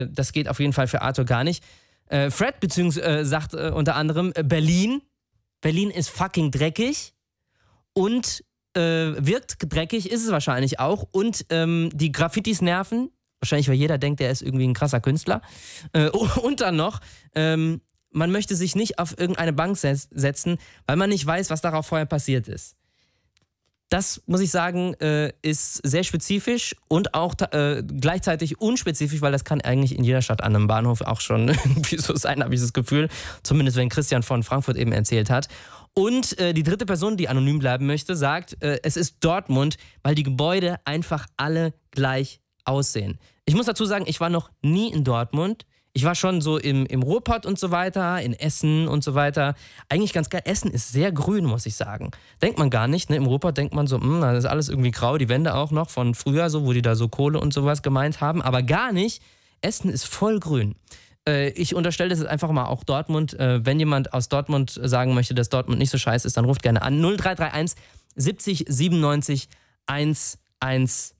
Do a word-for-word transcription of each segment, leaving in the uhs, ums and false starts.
Das geht auf jeden Fall für Arthur gar nicht. Äh, Fred beziehungsweise äh, sagt äh, unter anderem äh, Berlin. Berlin ist fucking dreckig und äh, wirkt dreckig, ist es wahrscheinlich auch. Und ähm, die Graffitis nerven. Wahrscheinlich, weil jeder denkt, der ist irgendwie ein krasser Künstler. Äh, und dann noch, ähm, man möchte sich nicht auf irgendeine Bank ses- setzen, weil man nicht weiß, was darauf vorher passiert ist. Das, muss ich sagen, äh, ist sehr spezifisch und auch äh, gleichzeitig unspezifisch, weil das kann eigentlich in jeder Stadt an einem Bahnhof auch schon irgendwie so sein, habe ich das Gefühl. Zumindest, wenn Christian von Frankfurt eben erzählt hat. Und äh, die dritte Person, die anonym bleiben möchte, sagt, äh, es ist Dortmund, weil die Gebäude einfach alle gleich aussehen. Ich muss dazu sagen, ich war noch nie in Dortmund. Ich war schon so im, im Ruhrpott und so weiter, in Essen und so weiter. Eigentlich ganz geil. Essen ist sehr grün, muss ich sagen. Denkt man gar nicht, ne? Im Ruhrpott denkt man so, mh, das ist alles irgendwie grau. Die Wände auch noch von früher, so, wo die da so Kohle und sowas gemeint haben. Aber gar nicht. Essen ist voll grün. Äh, ich unterstelle das jetzt einfach mal auch Dortmund. Äh, wenn jemand aus Dortmund sagen möchte, dass Dortmund nicht so scheiße ist, dann ruft gerne an. null drei drei eins siebzig siebenundneunzig hundertzehn.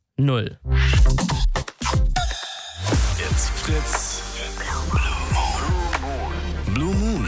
Jetzt Fritz. Blue Moon.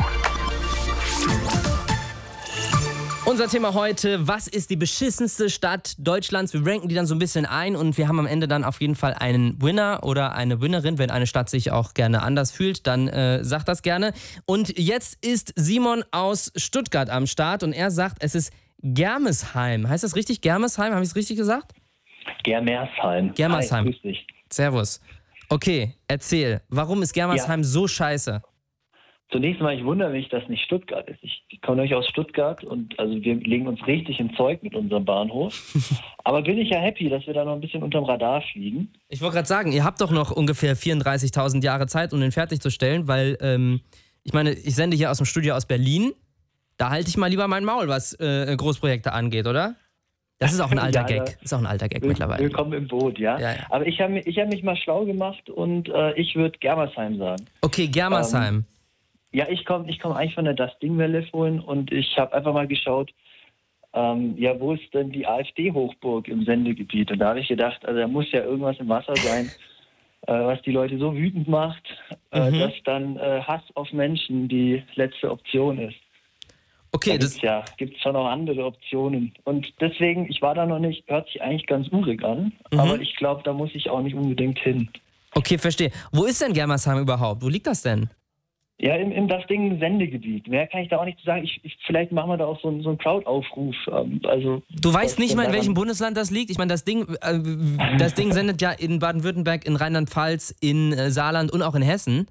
Unser Thema heute, was ist die beschissenste Stadt Deutschlands? Wir ranken die dann so ein bisschen ein und wir haben am Ende dann auf jeden Fall einen Winner oder eine Winnerin. Wenn eine Stadt sich auch gerne anders fühlt, dann äh, sagt das gerne. Und jetzt ist Simon aus Stuttgart am Start und er sagt, es ist Germesheim. Heißt das richtig? Germesheim? Habe ich es richtig gesagt? Germersheim. Germersheim. Hi, grüß dich. Servus. Okay, erzähl. Warum ist Germersheim ja. so scheiße? Zunächst mal, ich wundere mich, dass nicht Stuttgart ist. Ich, ich komme nämlich aus Stuttgart und also wir legen uns richtig im Zeug mit unserem Bahnhof. Aber bin ich ja happy, dass wir da noch ein bisschen unterm Radar fliegen. Ich wollte gerade sagen, ihr habt doch noch ungefähr vierunddreißigtausend Jahre Zeit, um den fertigzustellen, weil, ähm, ich meine, ich sende hier aus dem Studio aus Berlin. Da halte ich mal lieber mein Maul, was äh, Großprojekte angeht, oder? Das ist auch ein alter ja, Gag. Das ist auch ein alter Gag will, mittlerweile. Willkommen im Boot, ja. ja, ja. Aber ich habe ich hab mich mal schlau gemacht und äh, ich würde Germersheim sagen. Okay, Germersheim. Ähm, ja, ich komme ich komm eigentlich von der Das Ding Welle vorhin und ich habe einfach mal geschaut, ähm, ja, wo ist denn die AfD-Hochburg im Sendegebiet? Und da habe ich gedacht, also da muss ja irgendwas im Wasser sein, äh, was die Leute so wütend macht, äh, mhm. dass dann äh, Hass auf Menschen die letzte Option ist. Okay, da das gibt's ja, gibt es schon auch andere Optionen. Und deswegen, ich war da noch nicht, hört sich eigentlich ganz urig an, mhm. aber ich glaube, da muss ich auch nicht unbedingt hin. Okay, verstehe. Wo ist denn Germersheim überhaupt? Wo liegt das denn? Ja, im, im das Ding Sendegebiet. Mehr kann ich da auch nicht zu sagen. Ich, ich, vielleicht machen wir da auch so, so einen Crowd-Aufruf. Ähm, also, du weißt nicht mal, in welchem Bundesland das liegt? Ich meine, das Ding, äh, das Ding sendet ja in Baden-Württemberg, in Rheinland-Pfalz, in äh, Saarland und auch in Hessen.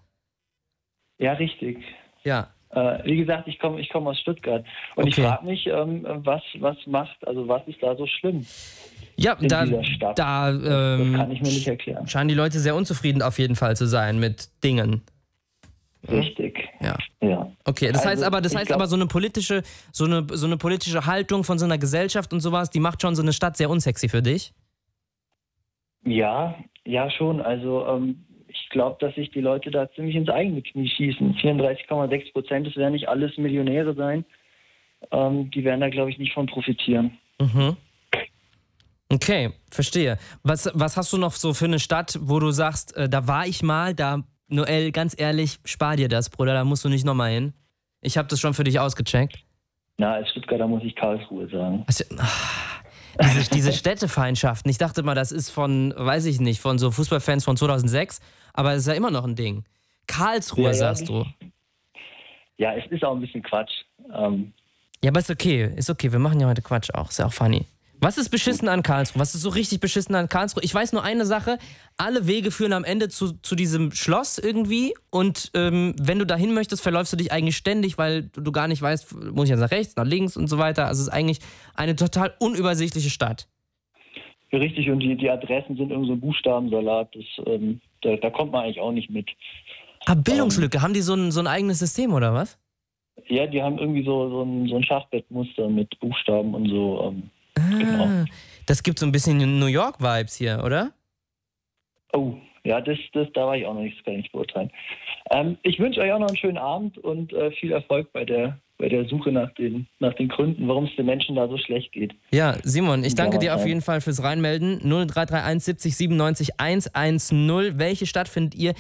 Ja, richtig. Ja. Äh, wie gesagt, ich komme ich komm aus Stuttgart. Und okay. ich frage mich, ähm, was, was macht, also was ist da so schlimm? Ja, in da, dieser Stadt? da ähm, das kann ich mir nicht erklären. Scheinen die Leute sehr unzufrieden auf jeden Fall zu sein mit Dingen. Richtig. Ja. ja. Okay, das also, heißt aber, das heißt glaub, aber so eine politische, so eine, so eine politische Haltung von so einer Gesellschaft und sowas, die macht schon so eine Stadt sehr unsexy für dich? Ja, ja schon. Also ähm, ich glaube, dass sich die Leute da ziemlich ins eigene Knie schießen. vierunddreißig Komma sechs Prozent, das werden nicht alles Millionäre sein. Ähm, die werden da, glaube ich, nicht von profitieren. Mhm. Okay, verstehe. Was, was hast du noch so für eine Stadt, wo du sagst, äh, da war ich mal, da, Noel, ganz ehrlich, spar dir das, Bruder, da musst du nicht nochmal hin. Ich habe das schon für dich ausgecheckt. Na, als Stuttgarter muss ich Karlsruhe sagen. Also, ach, diese, diese Städtefeindschaften, ich dachte mal, das ist von, weiß ich nicht, von so Fußballfans von zweitausendsechs, aber es ist ja immer noch ein Ding. Karlsruhe, ja, sagst ja, du. Ja, es ist auch ein bisschen Quatsch. Ähm, ja, aber ist okay, ist okay, wir machen ja heute Quatsch auch, ist ja auch funny. Was ist beschissen an Karlsruhe? Was ist so richtig beschissen an Karlsruhe? Ich weiß nur eine Sache, alle Wege führen am Ende zu, zu diesem Schloss irgendwie und ähm, wenn du dahin möchtest, verläufst du dich eigentlich ständig, weil du, du gar nicht weißt, muss ich jetzt nach rechts, nach links und so weiter. Also es ist eigentlich eine total unübersichtliche Stadt. Richtig, und die, die Adressen sind irgendwie so ein Buchstabensalat, das, ähm, da, da kommt man eigentlich auch nicht mit. Ah, Bildungslücke, ähm, haben die so ein, so ein eigenes System oder was? Ja, die haben irgendwie so, so, ein, so ein Schachbrettmuster mit Buchstaben und so. Ähm, Ah, genau. Das gibt so ein bisschen New York-Vibes hier, oder? Oh, Ja, das, das, da war ich auch noch nicht, das kann ich nicht beurteilen. Ähm, ich wünsche euch auch noch einen schönen Abend und äh, viel Erfolg bei der, bei der Suche nach den, nach den Gründen, warum es den Menschen da so schlecht geht. Ja, Simon, ich danke dir auf Ja, jeden Fall fürs Reinmelden. null drei drei eins siebzig siebenundneunzig hundertzehn. Welche Stadt findet ihr